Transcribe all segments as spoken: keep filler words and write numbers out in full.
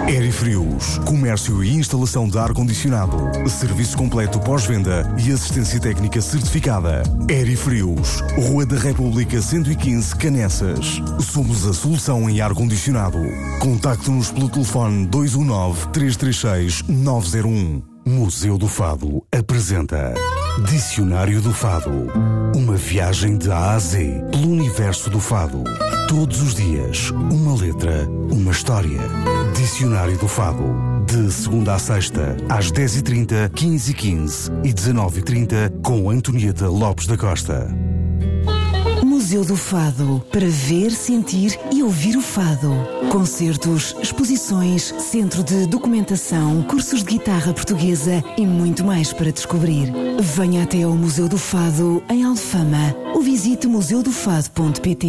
Aerifrios, comércio e instalação de ar-condicionado, serviço completo pós-venda e assistência técnica certificada. Aerifrios, Rua da República cento e quinze, Canessas. Somos a solução em ar-condicionado. Contacte-nos pelo telefone dois um nove, três três seis, nove zero um. Museu do Fado apresenta Dicionário do Fado. Uma viagem de A a Z pelo universo do fado. Todos os dias, uma letra, uma história. Dicionário do Fado. De segunda a sexta, às dez e trinta, quinze e quinze e dezenove e trinta, com Antonieta Lopes da Costa. Museu do Fado, para ver, sentir e ouvir o fado. Concertos, exposições, centro de documentação, cursos de guitarra portuguesa e muito mais para descobrir. Venha até ao Museu do Fado, em Alfama, ou visite museu do fado ponto pt.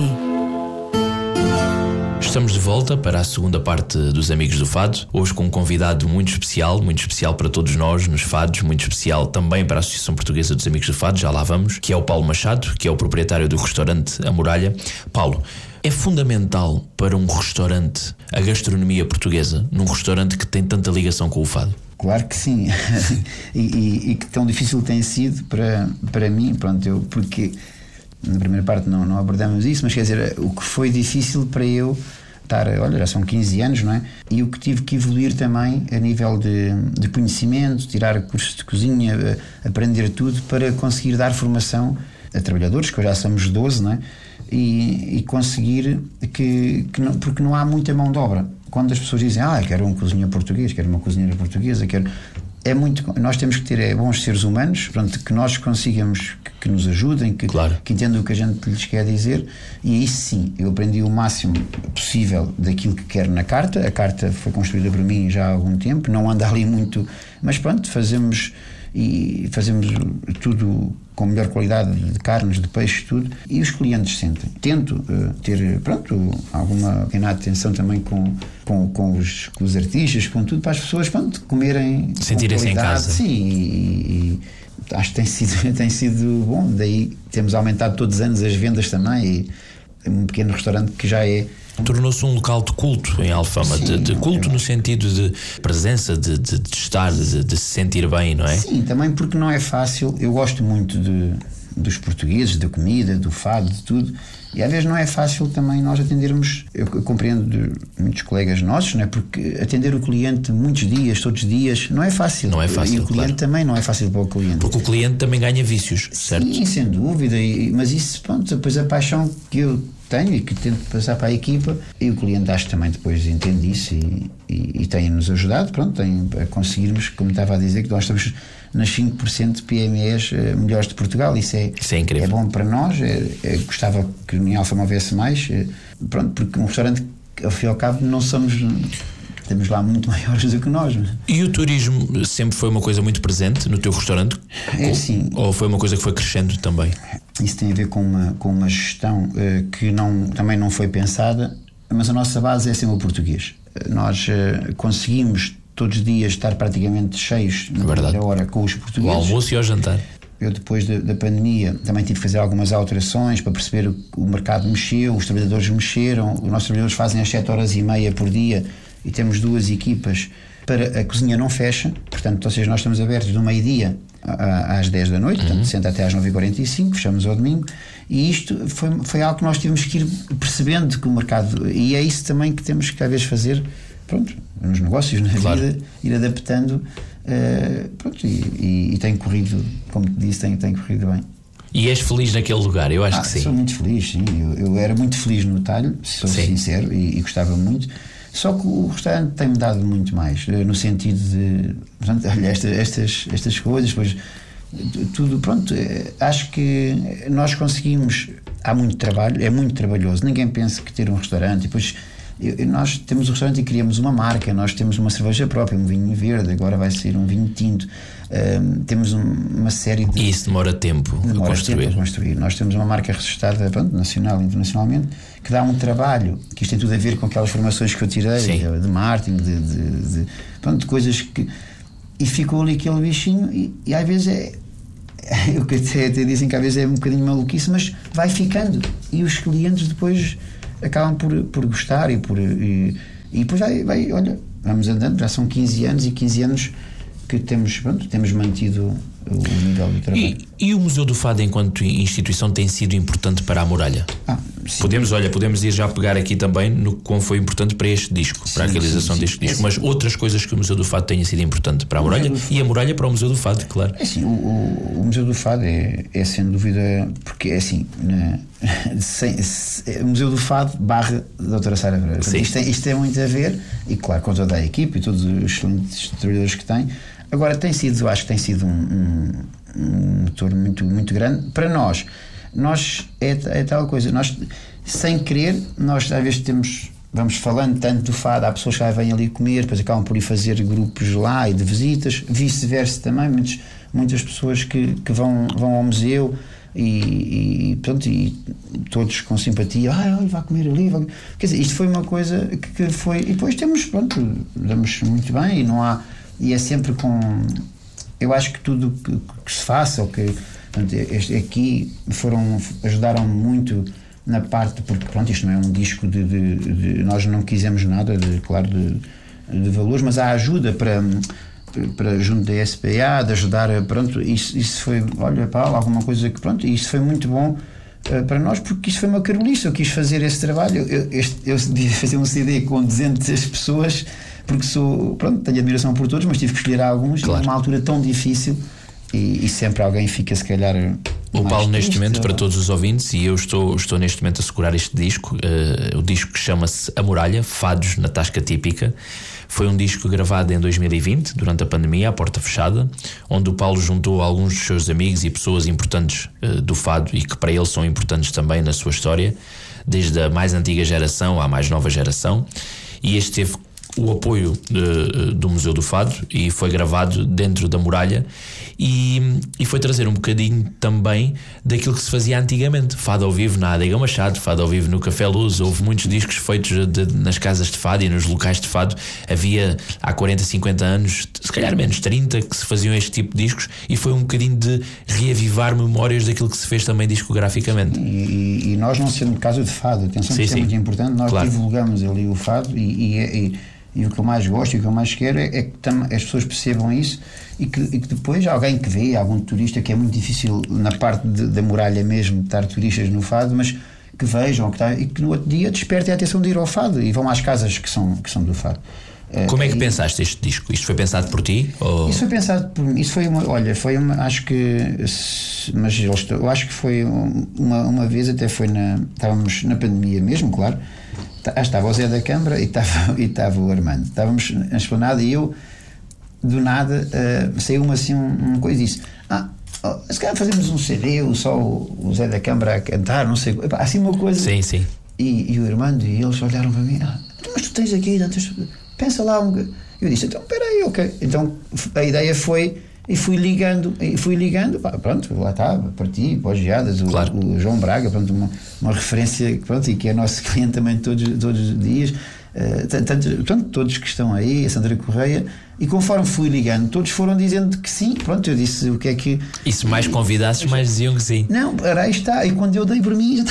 Estamos de volta para a segunda parte dos Amigos do Fado, hoje com um convidado muito especial, muito especial para todos nós nos fados, muito especial também para a Associação Portuguesa dos Amigos do Fado, já lá vamos, que é o Paulo Machado, que é o proprietário do restaurante A Muralha. Paulo, é fundamental para um restaurante a gastronomia portuguesa, num restaurante que tem tanta ligação com o fado? Claro que sim, e, e, e que tão difícil tem sido para, para mim, pronto, eu, porque na primeira parte não, não abordamos isso, mas quer dizer, o que foi difícil para eu estar, olha, já são quinze anos, não é? E o que tive que evoluir também a nível de, de conhecimento, tirar cursos de cozinha, aprender tudo para conseguir dar formação a trabalhadores, que já somos doze, não é? E, e conseguir que, que não, porque não há muita mão de obra. Quando as pessoas dizem, ah, quero um cozinheiro português, quero uma cozinheira portuguesa, quero... É muito, nós temos que ter é, bons seres humanos, pronto, que nós consigamos, que, que nos ajudem, que, claro. que entendam o que a gente lhes quer dizer. E isso sim, eu aprendi o máximo possível daquilo que quero na carta. A carta foi construída por mim já há algum tempo, não anda ali muito, mas pronto, fazemos e fazemos tudo com melhor qualidade de carnes, de peixe, tudo, e os clientes sentem. Tento uh, ter, pronto, alguma pequena atenção também com, com, com, os, com os artistas, com tudo, para as pessoas, pronto, comerem, sentirem-se em casa. Sim, e, e acho que tem sido, tem sido bom. Daí temos aumentado todos os anos as vendas também, e um pequeno restaurante que já é... Tornou-se um local de culto em Alfama. Sim, de, de culto é no sentido de presença, de, de, de estar, de, de se sentir bem, não é? Sim, também porque não é fácil. Eu gosto muito de, dos portugueses, da comida, do fado, de tudo, e às vezes não é fácil também nós atendermos. Eu, eu compreendo de muitos colegas nossos, não é? Porque atender o cliente muitos dias, todos os dias, não é fácil. Não é fácil, e o cliente, claro, também não é fácil para o cliente. Porque o cliente também ganha vícios, certo? Sim, sem dúvida, e, mas isso, pronto, depois a paixão que eu tenho e que tento passar para a equipa, e o cliente acho que também depois entende isso e, e, e tem-nos ajudado, pronto, tem a conseguirmos, como estava a dizer, que nós estamos nas cinco por cento de P M Es uh, melhores de Portugal. Isso é, isso é incrível. É bom para nós, é, é, gostava que em Alfama houvesse mais, é, pronto, porque um restaurante, ao fim e ao cabo, não somos... Temos lá muito maiores do que nós. E o turismo sempre foi uma coisa muito presente no teu restaurante? É, sim. Ou foi uma coisa que foi crescendo também? Isso tem a ver com uma, com uma gestão uh, que não, também não foi pensada, mas a nossa base é sempre o português. Uh, nós uh, conseguimos todos os dias estar praticamente cheios na primeira hora com os portugueses. O almoço e ao jantar. Eu depois da, da pandemia também tive que fazer algumas alterações para perceber o, o mercado mexeu, os trabalhadores mexeram, os nossos trabalhadores fazem as sete horas e meia por dia, e temos duas equipas para a cozinha não fecha, portanto, ou seja, nós estamos abertos do meio-dia às dez da noite, uhum. Portanto, senta até às nove e quarenta e cinco, fechamos ao domingo, e isto foi, foi algo que nós tivemos que ir percebendo que o mercado, e é isso também que temos que às vezes fazer, pronto, nos negócios, na claro. vida, ir adaptando, uh, pronto, e, e, e tem corrido, como te disse, tem, tem corrido bem. E és feliz naquele lugar? Eu acho ah, que sim. Sou muito feliz, sim, eu, eu era muito feliz no Talho, sou sim. sincero, e, e gostava muito. Só que o restaurante tem-me dado muito mais, no sentido de, portanto, olha, esta, estas, estas coisas, depois tudo, pronto, acho que nós conseguimos, há muito trabalho, é muito trabalhoso, ninguém pensa que ter um restaurante, e depois nós temos o restaurante e criamos uma marca, nós temos uma cerveja própria, um vinho verde, agora vai ser um vinho tinto, um, temos um, uma série de... E isso demora tempo demora a construir. Tempo a construir. Nós temos uma marca registrada, pronto, nacional e internacionalmente, que dá um trabalho, que isto tem tudo a ver com aquelas formações que eu tirei, Sim. de marketing, de, de, de, pronto, de coisas que... E ficou ali aquele bichinho, e, e às vezes é... Eu que até, até dizem que às vezes é um bocadinho maluquice, mas vai ficando, e os clientes depois acabam por, por gostar e por, e, E depois vai, vai, olha, vamos andando, já são quinze anos e quinze anos que temos, pronto, temos mantido o nível do trabalho. E, e o Museu do Fado, enquanto instituição, tem sido importante para a Muralha? Ah, podemos, olha, podemos ir já pegar aqui também no quão foi importante para este disco, sim, para a realização sim, sim. deste disco, é mas outras coisas que o Museu do Fado tenha sido importante para a Muralha e a Muralha para o Museu do Fado, claro. É assim, o, o, o Museu do Fado é, é sem dúvida, porque é assim, na, sem, se, o Museu do Fado barra doutora Sara Pereira. Isto tem, isto tem muito a ver, e claro, com toda a equipe e todos os excelentes trabalhadores que tem. Agora, tem sido, eu acho que tem sido um, um, um motor muito, muito grande para nós. Nós, é, é tal coisa, nós, sem querer, nós às vezes temos, vamos falando tanto do fado, há pessoas que vêm ali comer, depois acabam por ir fazer grupos lá e de visitas, vice-versa também, muitos, muitas pessoas que, que vão, vão ao museu e, e, pronto, e todos com simpatia, ah, olha, vai comer ali, vai... quer dizer, isto foi uma coisa que, que foi, e depois temos, pronto, damos muito bem e não há. E é sempre com. Eu acho que tudo que, que se faça, ou que portanto, este, aqui foram, ajudaram muito na parte, porque pronto, isto não é um disco de. de, de nós não quisemos nada, de, claro, de, de valores, mas há ajuda para, para junto da S P A, de ajudar, pronto, isso, isso foi, olha, Paulo, alguma coisa que, pronto, isso foi muito bom uh, para nós, porque isso foi uma carolice, eu quis fazer esse trabalho, eu, este, eu devia fazer um C D com duzentas pessoas. Porque sou, pronto, tenho admiração por todos, mas tive que escolher alguns, claro. Numa altura tão difícil e, e sempre alguém fica, se calhar. O Paulo, neste triste, momento, ou... para todos os ouvintes, e eu estou, estou neste momento a segurar este disco, uh, o disco que chama-se A Muralha, Fados na Tasca Típica. Foi um disco gravado em dois mil e vinte, durante a pandemia, à porta fechada, onde o Paulo juntou alguns dos seus amigos e pessoas importantes uh, do fado e que para ele são importantes também na sua história, desde a mais antiga geração à mais nova geração. E este teve o apoio de, do Museu do Fado e foi gravado dentro da Muralha e, e foi trazer um bocadinho também daquilo que se fazia antigamente, fado ao vivo na Adega Machado, fado ao vivo no Café Luz. Houve muitos discos feitos de, nas casas de fado e nos locais de fado. Havia há quarenta, cinquenta anos, se calhar menos, trinta, que se faziam este tipo de discos, e foi um bocadinho de reavivar memórias daquilo que se fez também discograficamente. E, e nós, não sendo caso de fado, atenção, que isso é muito importante, nós claro. divulgamos ali o fado e, e, e E o que eu mais gosto e o que eu mais quero é, é que tam, as pessoas percebam isso e que, e que depois alguém que vê, algum turista, que é muito difícil na parte de, da muralha mesmo estar turistas no fado, mas que vejam que tá, e que no outro dia despertem a atenção de ir ao fado e vão às casas que são, que são do fado. Como é que e, pensaste este disco? Isto foi pensado por ti? Ou... Isso foi pensado por mim. Isso foi uma, olha, foi uma, acho que, mas eu acho que foi uma, uma vez, até foi na, estávamos na pandemia mesmo, claro. Ah, estava o Zé da Câmara e estava, e estava o Armando. Estávamos na esplanada e eu, do nada, uh, saiu-me assim uma um coisa e disse: Ah, oh, se calhar fazemos um C D, só o, o Zé da Câmara a cantar, não sei, assim uma coisa. Sim, sim. E, e o Armando e eles olharam para mim: Ah, mas tu tens aqui tantas. Pensa lá um. Eu disse: Então, espera aí, ok. Então a ideia foi. E fui ligando, e fui ligando, pá, pronto, lá está, para ti, para os Geadas, o, claro. o João Braga, pronto, uma, uma referência, pronto, e que é nosso cliente também todos, todos os dias, uh, tanto, pronto, todos que estão aí, a Sandra Correia, e conforme fui ligando, todos foram dizendo que sim, pronto, eu disse o que é que... E se mais convidasses, mais diziam que sim. Não, aí está, e quando eu dei por mim,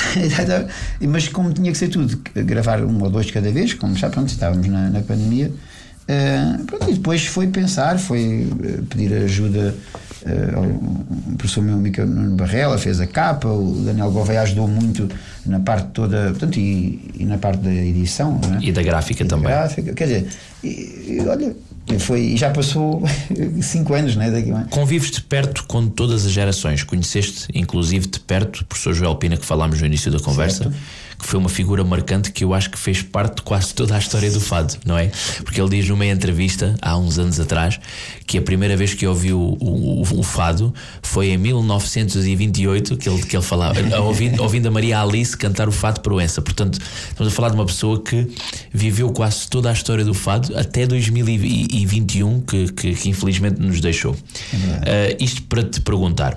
mas como tinha que ser tudo, gravar um ou dois de cada vez, como já, pronto, estávamos na, na pandemia. Uh, pronto, e depois foi pensar, foi uh, pedir ajuda uh, ao professor meu amigo Nuno Barrela, fez a capa, o Daniel Gouveia ajudou muito na parte toda, portanto, e, e na parte da edição, não é? E da gráfica e também. Da gráfica, quer dizer, e, e, olha, foi, e já passou cinco anos, não é? Daqui, não é? Convives de perto com todas as gerações, conheceste inclusive de perto o professor Joel Pina, que falámos no início da conversa, certo. Que foi uma figura marcante que eu acho que fez parte de quase toda a história do fado, não é? Porque ele diz numa entrevista, há uns anos atrás, que a primeira vez que ouviu o, o, o fado foi em mil novecentos e vinte e oito, que ele, que ele falava, ouvindo, ouvindo a Maria Alice cantar o fado Proença. Portanto, estamos a falar de uma pessoa que viveu quase toda a história do fado até dois mil e vinte e um, que, que, que infelizmente nos deixou. É uh, isto para te perguntar: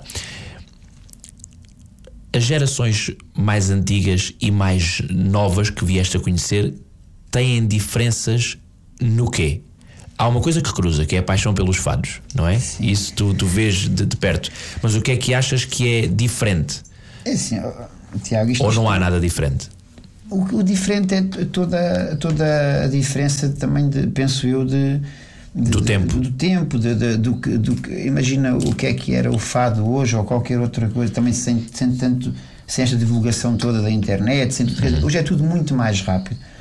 as gerações mais antigas e mais novas que vieste a conhecer têm diferenças no quê? Há uma coisa que cruza, que é a paixão pelos fados, não é? Sim. Isso tu, tu vês de, de perto. Mas o que é que achas que é diferente? É assim, Tiago, isto ou não há nada diferente? O, o diferente é toda, toda a diferença também, de, penso eu, de, de do de, tempo. Do tempo, de, de, do, que, do que. Imagina o que é que era o fado hoje ou qualquer outra coisa, também sem, sem tanto. Sem esta divulgação toda da internet, sem, uhum. Hoje é tudo muito mais rápido.